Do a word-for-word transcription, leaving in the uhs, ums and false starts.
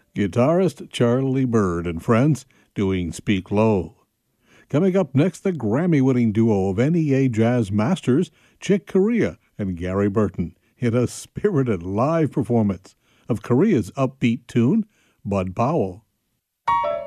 Guitarist Charlie Bird and friends doing Speak Low. Coming up next, the Grammy-winning duo of N E A Jazz Masters, Chick Corea and Gary Burton, in a spirited live performance of Korea's upbeat tune, Bud Powell.